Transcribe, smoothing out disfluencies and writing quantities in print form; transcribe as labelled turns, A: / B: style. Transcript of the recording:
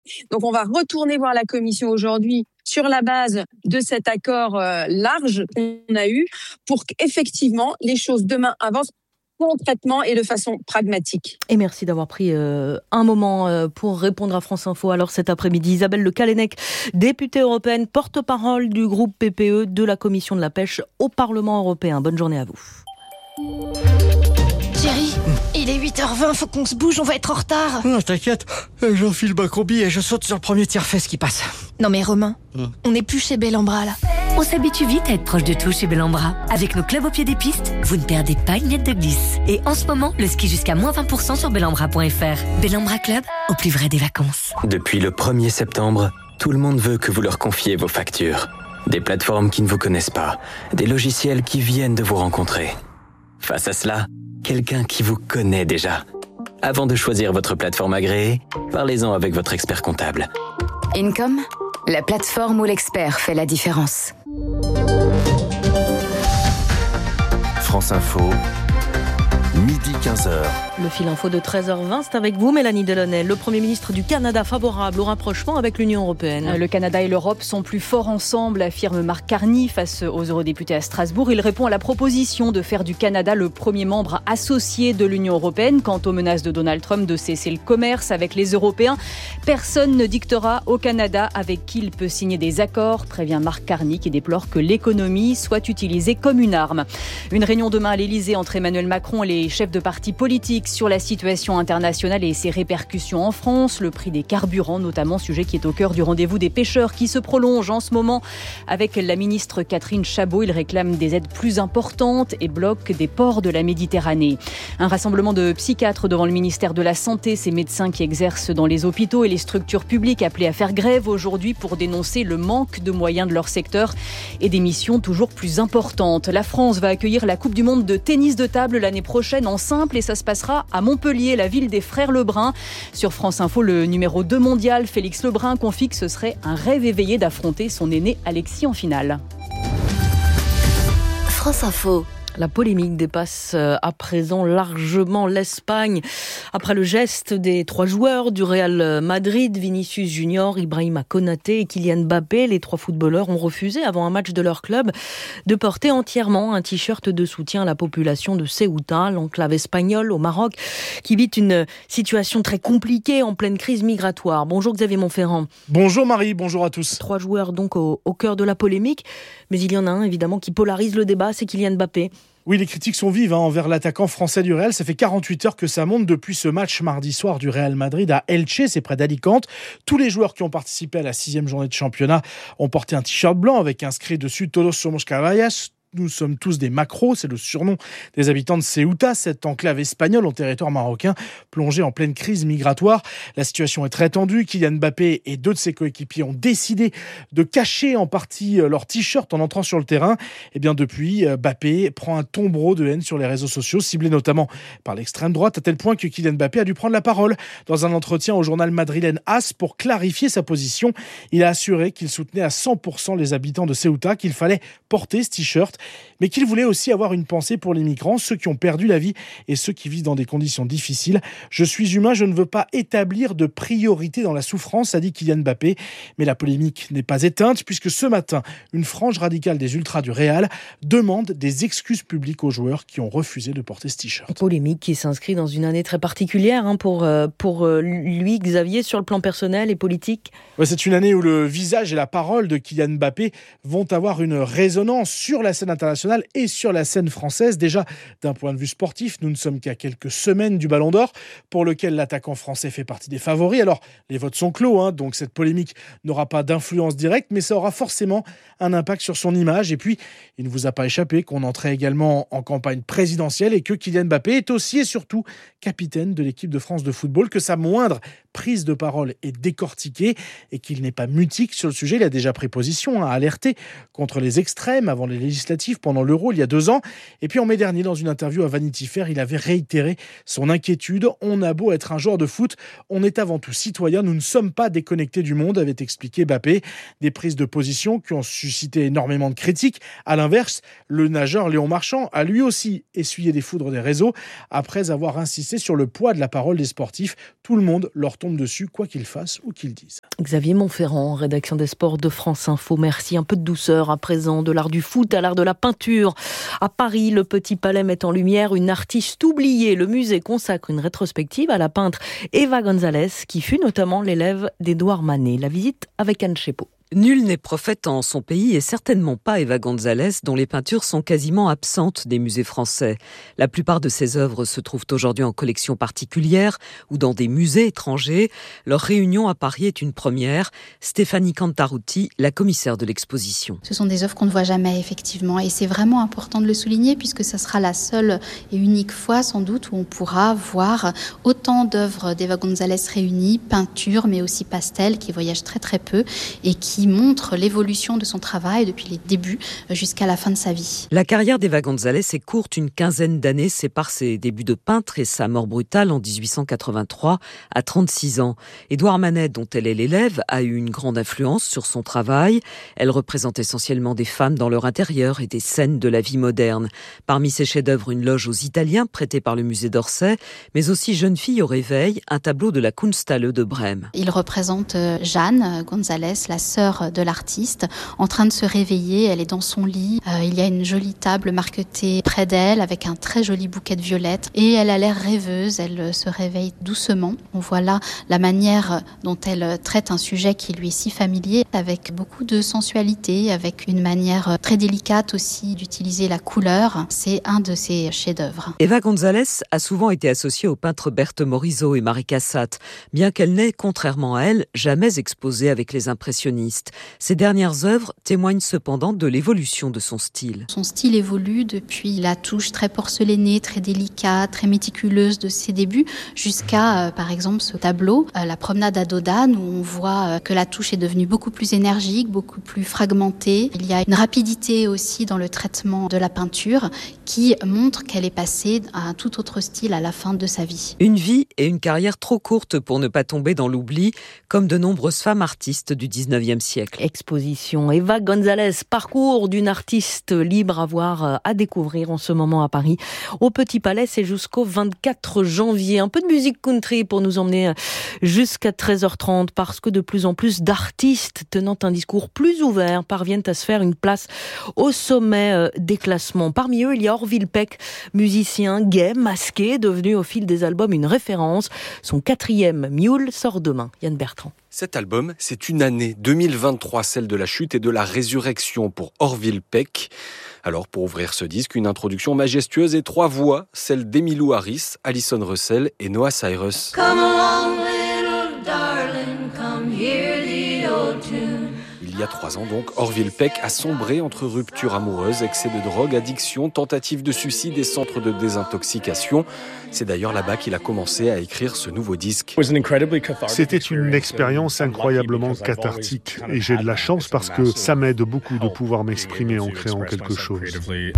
A: Donc on va retourner voir la Commission aujourd'hui sur la base de cet accord large qu'on a eu pour qu'effectivement les choses demain avancent concrètement et de façon pragmatique.
B: Et merci d'avoir pris un moment pour répondre à France Info. Alors cet après-midi, Isabelle Le Callennec, députée européenne, porte-parole du groupe PPE de la Commission de la pêche au Parlement européen. Bonne journée à vous.
C: Chérie, il est 8h20, faut qu'on se bouge, on va être en retard.
D: Non, t'inquiète, j'enfile ma combi et je saute sur le premier tire-fesse qui passe.
C: Non mais Romain, on n'est plus chez Bellambra là.
E: On s'habitue vite à être proche de tout chez Bellambra. Avec nos clubs au pied des pistes, vous ne perdez pas une miette de glisse. Et en ce moment, le ski jusqu'à moins 20% sur bellambra.fr. Bellambra Club, au plus vrai des vacances.
F: Depuis le 1er septembre, tout le monde veut que vous leur confiez vos factures. Des plateformes qui ne vous connaissent pas, des logiciels qui viennent de vous rencontrer. Face à cela, quelqu'un qui vous connaît déjà. Avant de choisir votre plateforme agréée, parlez-en avec votre expert comptable.
G: Income, la plateforme où l'expert fait la différence.
H: France Info, midi 15h.
B: Le fil info de 13h20, c'est avec vous Mélanie Delaunay. Le Premier ministre du Canada favorable au rapprochement avec l'Union européenne.
I: Le Canada et l'Europe sont plus forts ensemble, affirme Mark Carney face aux eurodéputés à Strasbourg. Il répond à la proposition de faire du Canada le premier membre associé de l'Union européenne. Quant aux menaces de Donald Trump de cesser le commerce avec les Européens, personne ne dictera au Canada avec qui il peut signer des accords, prévient Mark Carney qui déplore que l'économie soit utilisée comme une arme. Une réunion demain à l'Elysée entre Emmanuel Macron et les chefs de partis politiques sur la situation internationale et ses répercussions en France, le prix des carburants notamment, sujet qui est au cœur du rendez-vous des pêcheurs qui se prolonge en ce moment avec la ministre Catherine Chabot. Il réclame des aides plus importantes et bloque des ports de la Méditerranée. Un rassemblement de psychiatres devant le ministère de la Santé, ces médecins qui exercent dans les hôpitaux et les structures publiques appelés à faire grève aujourd'hui pour dénoncer le manque de moyens de leur secteur et des missions toujours plus importantes. La France va accueillir la Coupe du Monde de tennis de table l'année prochaine en simple et ça se passera à Montpellier, la ville des frères Lebrun. Sur France Info, le numéro 2 mondial, Félix Lebrun, confie que ce serait un rêve éveillé d'affronter son aîné Alexis en finale.
G: France Info.
B: La polémique dépasse à présent largement l'Espagne. Après le geste des 3 joueurs du Real Madrid, Vinicius Junior, Ibrahima Konaté et Kylian Mbappé, les 3 footballeurs ont refusé avant un match de leur club de porter entièrement un t-shirt de soutien à la population de Ceuta, l'enclave espagnole au Maroc, qui vit une situation très compliquée en pleine crise migratoire. Bonjour Xavier Montferrand.
J: Bonjour Marie, bonjour à tous.
B: 3 joueurs donc au cœur de la polémique, mais il y en a un évidemment qui polarise le débat, c'est Kylian Mbappé.
J: Oui, les critiques sont vives envers l'attaquant français du Real. Ça fait 48 heures que ça monte depuis ce match mardi soir du Real Madrid à Elche, c'est près d'Alicante. Tous les joueurs qui ont participé à la 6e journée de championnat ont porté un t-shirt blanc avec inscrit dessus « Todos somos caballas ». Nous sommes tous des macros, c'est le surnom des habitants de Ceuta, cette enclave espagnole en territoire marocain, plongée en pleine crise migratoire. La situation est très tendue. Kylian Mbappé et 2 de ses coéquipiers ont décidé de cacher en partie leur t-shirt en entrant sur le terrain. Et bien depuis, Mbappé prend un tombereau de haine sur les réseaux sociaux, ciblé notamment par l'extrême droite, à tel point que Kylian Mbappé a dû prendre la parole dans un entretien au journal madrilène AS pour clarifier sa position. Il a assuré qu'il soutenait à 100% les habitants de Ceuta, qu'il fallait porter ce t-shirt, mais qu'il voulait aussi avoir une pensée pour les migrants, ceux qui ont perdu la vie et ceux qui vivent dans des conditions difficiles. Je suis humain, je ne veux pas établir de priorité dans la souffrance, a dit Kylian Mbappé. Mais la polémique n'est pas éteinte, puisque ce matin, une frange radicale des ultras du Real demande des excuses publiques aux joueurs qui ont refusé de porter ce t-shirt.
B: Polémique qui s'inscrit dans une année très particulière pour lui, Xavier, sur le plan personnel et politique.
J: Ouais, c'est une année où le visage et la parole de Kylian Mbappé vont avoir une résonance sur la scène internationale et sur la scène française. Déjà, d'un point de vue sportif, nous ne sommes qu'à quelques semaines du Ballon d'Or, pour lequel l'attaquant français fait partie des favoris. Alors, les votes sont clos, donc cette polémique n'aura pas d'influence directe, mais ça aura forcément un impact sur son image. Et puis, il ne vous a pas échappé qu'on entrait également en campagne présidentielle et que Kylian Mbappé est aussi et surtout capitaine de l'équipe de France de football, que sa moindre prise de parole est décortiquée et qu'il n'est pas mutique sur le sujet. Il a déjà pris position, à alerter contre les extrêmes avant les législatives pendant l'Euro il y a 2 ans. Et puis en mai dernier, dans une interview à Vanity Fair, il avait réitéré son inquiétude. On a beau être un joueur de foot, on est avant tout citoyen, nous ne sommes pas déconnectés du monde, avait expliqué Mbappé. Des prises de position qui ont suscité énormément de critiques. À l'inverse, le nageur Léon Marchand a lui aussi essuyé des foudres des réseaux après avoir insisté sur le poids de la parole des sportifs. Tout le monde leur tombe dessus, quoi qu'ils fassent ou qu'ils disent.
B: Xavier Montferrand, rédaction des sports de France Info. Merci. Un peu de douceur à présent, de l'art du foot à l'art de la peinture. À Paris, le Petit Palais met en lumière une artiste oubliée. Le musée consacre une rétrospective à la peintre Eva González, qui fut notamment l'élève d'Édouard Manet. La visite avec Anne Chépeau.
K: Nul n'est prophète en son pays et certainement pas Eva González, dont les peintures sont quasiment absentes des musées français. La plupart de ses œuvres se trouvent aujourd'hui en collections particulières ou dans des musées étrangers. Leur réunion à Paris est une première. Stéphanie Cantarutti, la commissaire de l'exposition.
L: Ce sont des œuvres qu'on ne voit jamais, effectivement, et c'est vraiment important de le souligner puisque ça sera la seule et unique fois, sans doute, où on pourra voir autant d'œuvres d'Eva González réunies, peintures, mais aussi pastels, qui voyagent très très peu et qui montre l'évolution de son travail depuis les débuts jusqu'à la fin de sa vie.
K: La carrière d'Eva González est courte, une quinzaine d'années séparent ses débuts de peintre et sa mort brutale en 1883 à 36 ans. Édouard Manet, dont elle est l'élève, a eu une grande influence sur son travail. Elle représente essentiellement des femmes dans leur intérieur et des scènes de la vie moderne. Parmi ses chefs-d'œuvre, une loge aux Italiens prêtée par le musée d'Orsay, mais aussi Jeune fille au réveil, un tableau de la Kunsthalle de Brême.
L: Il représente Jeanne González, la sœur de l'artiste, en train de se réveiller. Elle est dans son lit. Il y a une jolie table marquetée près d'elle avec un très joli bouquet de violettes et elle a l'air rêveuse. Elle se réveille doucement. On voit là la manière dont elle traite un sujet qui lui est si familier, avec beaucoup de sensualité, avec une manière très délicate aussi d'utiliser la couleur. C'est un de ses chefs-d'œuvre.
K: Eva González a souvent été associée aux peintres Berthe Morisot et Marie Cassatt, bien qu'elle n'ait, contrairement à elle, jamais exposé avec les impressionnistes. Ses dernières œuvres témoignent cependant de l'évolution de son style.
L: Son style évolue depuis la touche très porcelainée, très délicate, très méticuleuse de ses débuts, jusqu'à, par exemple, ce tableau, La promenade à Dodane, où on voit que la touche est devenue beaucoup plus énergique, beaucoup plus fragmentée. Il y a une rapidité aussi dans le traitement de la peinture qui montre qu'elle est passée à un tout autre style à la fin de sa vie.
K: Une vie et une carrière trop courtes pour ne pas tomber dans l'oubli, comme de nombreuses femmes artistes du 19e siècle.
B: Exposition Eva González, parcours d'une artiste libre à voir, à découvrir en ce moment à Paris. Au Petit Palais, c'est jusqu'au 24 janvier. Un peu de musique country pour nous emmener jusqu'à 13h30 parce que de plus en plus d'artistes tenant un discours plus ouvert parviennent à se faire une place au sommet des classements. Parmi eux, il y a Orville Peck, musicien gay, masqué, devenu au fil des albums une référence. Son 4e Mule sort demain. Yann Bertrand.
M: Cet album, c'est une année 2023, celle de la chute et de la résurrection pour Orville Peck. Alors, pour ouvrir ce disque, une introduction majestueuse et 3 voix, celle d'Emmylou Harris, Alison Russell et Noah Cyrus. Come along, little darling, come hear the old tune. Il y a 3 ans donc, Orville Peck a sombré entre rupture amoureuse, excès de drogue, addiction, tentative de suicide et centre de désintoxication. C'est d'ailleurs là-bas qu'il a commencé à écrire ce nouveau disque.
N: C'était une expérience incroyablement cathartique et j'ai de la chance parce que ça m'aide beaucoup de pouvoir m'exprimer en créant quelque chose.